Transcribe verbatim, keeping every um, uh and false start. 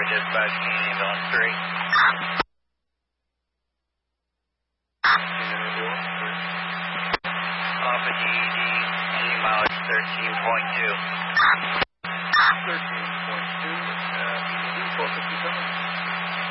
with dispatch, ambulance three. Papa D E D, engine mileage thirteen point two. thirteen.